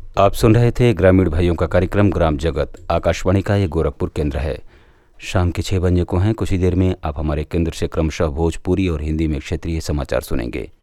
आप सुन रहे थे ग्रामीण भाइयों का कार्यक्रम ग्राम जगत। आकाशवाणी का ये गोरखपुर केंद्र है। शाम के 6 बजे को हैं। कुछ ही देर में आप हमारे केंद्र से क्रमशः भोजपुरी और हिंदी में क्षेत्रीय समाचार सुनेंगे।